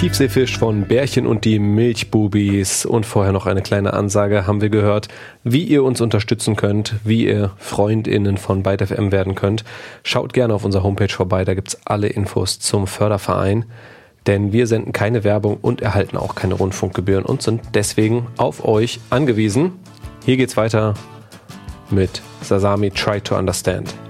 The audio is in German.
Tiefseefisch von Bärchen und die Milchbubis. Und vorher noch eine kleine Ansage haben wir gehört, wie ihr uns unterstützen könnt, wie ihr FreundInnen von Byte FM werden könnt. Schaut gerne auf unserer Homepage vorbei, da gibt's alle Infos zum Förderverein. Denn wir senden keine Werbung und erhalten auch keine Rundfunkgebühren und sind deswegen auf euch angewiesen. Hier geht's weiter mit Sasami Try to Understand.